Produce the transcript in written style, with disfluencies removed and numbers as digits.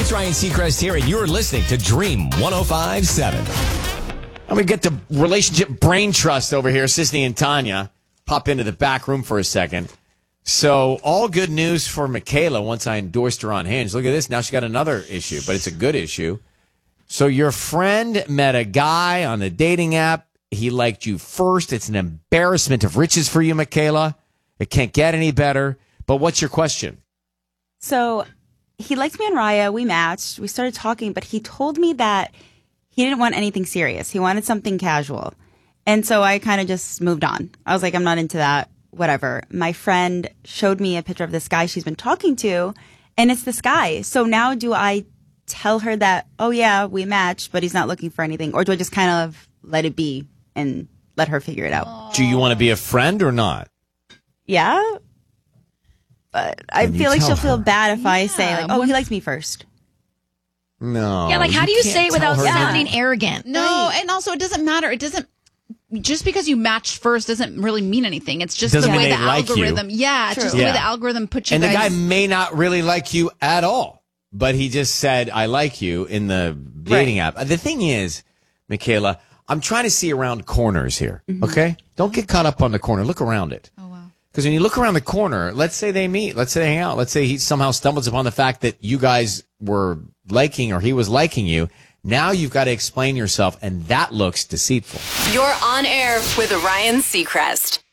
It's Ryan Seacrest here, and you're listening to Dream 105.7. And we get the relationship brain trust over here, Sisney and Tanya. Pop into the back room for a second. So, all good news for Michaela once I endorsed her on Hinge. Look at this. Now she got another issue, but it's a good issue. So, your friend met a guy on the dating app. He liked you first. It's an embarrassment of riches for you, Michaela. It can't get any better. But what's your question? So, he liked me on Raya. We matched. We started talking, but he told me that he didn't want anything serious. He wanted something casual. And so I kind of just moved on. I was like, I'm not into that. Whatever. My friend showed me a picture of this guy she's been talking to, and it's this guy. So now do I tell her that, oh, yeah, we matched, but he's not looking for anything? Or do I just kind of let it be and let her figure it out? Do you want to be a friend or not? Yeah. But I feel like she'll feel bad if I say, like, oh, he liked me first. No. Yeah, like, how do you say it without tell her sounding that. arrogant? No, and also it doesn't matter. It doesn't. Just because you matched first doesn't really mean anything. It's just Doesn't the way mean the they like you. algorithm. Yeah, it's just the way the algorithm puts you And guys. the guy may not really like you at all, but he just said, I like you in the dating app. The thing is, Michaela, I'm trying to see around corners here, okay? Don't get caught up on the corner. Look around it. Oh, wow. Because when you look around the corner, let's say they meet, let's say they hang out, let's say he somehow stumbles upon the fact that you guys were liking or he was liking you. Now you've got to explain yourself, and that looks deceitful. You're on air with Ryan Seacrest.